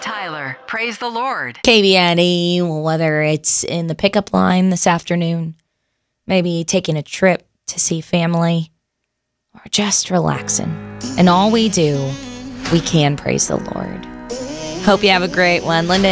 Tyler, praise the Lord. KBNE, whether it's in the pickup line this afternoon, maybe taking a trip to see family, or just relaxing. And all we do, we can praise the Lord. Hope you have a great one. Linda